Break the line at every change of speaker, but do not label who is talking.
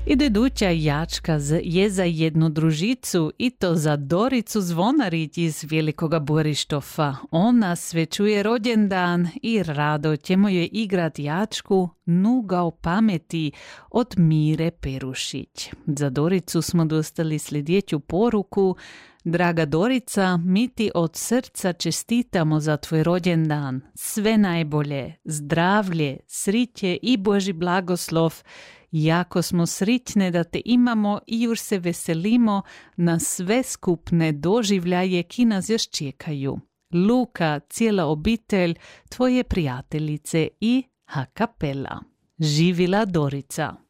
Iduća jačka je za jednu družicu i to za Doricu Zvonarić iz Velikoga Borištofa. Ona svećuje rođendan i rado ćemo joj igrat jačku Nuga o pameti od Mire Perušić. Za Doricu smo dostali sljedeću poruku. Draga Dorica, mi ti od srca čestitamo za tvoj rođendan. Sve najbolje, zdravlje, sriće i Božji blagoslov. Jako smo srićne da te imamo i još se veselimo na sve skupne doživljaje ki nas još čekaju. Luka, cijela obitelj, tvoje prijateljice i a cappella. Živila Dorica.